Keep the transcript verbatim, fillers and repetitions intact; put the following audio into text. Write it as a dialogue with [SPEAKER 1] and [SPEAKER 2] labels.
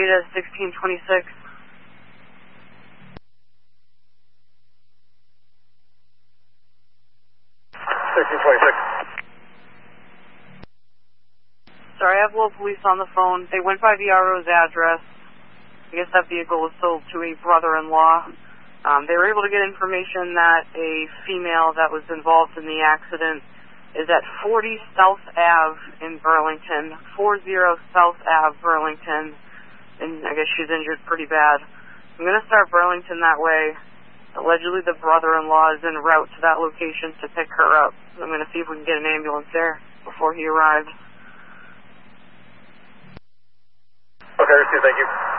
[SPEAKER 1] Data sixteen twenty-six.
[SPEAKER 2] sixteen twenty-six.
[SPEAKER 1] Sorry, I have local police on the phone. They went by the R O's address. I guess that vehicle was sold to a brother-in-law. Um, they were able to get information that a female that was involved in the accident is at forty South Avenue in Burlington, forty South Avenue, Burlington, and I guess she's injured pretty bad. I'm going to start Burlington that way. Allegedly, the brother-in-law is en route to that location to pick her up. I'm going to see if we can get an ambulance there before he arrives.
[SPEAKER 2] Okay, received, thank you.